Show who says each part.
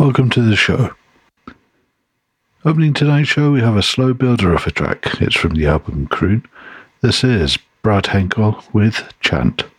Speaker 1: Welcome to the show. Opening tonight's show, we have a slow builder of a track. It's from the album Croon. This is Brad Henkel with Chant.